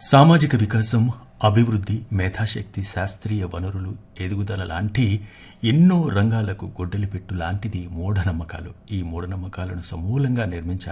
సామాజిక వికాసం, అభివృద్ధి, మేధాశక్తి, శాస్త్రీయ వనరులు, ఎదుగుదల లాంటి ఎన్నో రంగాలకు గొడ్డలిపెట్టు లాంటిది మూఢనమ్మకాలు. ఈ మూఢనమ్మకాలను సమూలంగా నిర్మించాలి.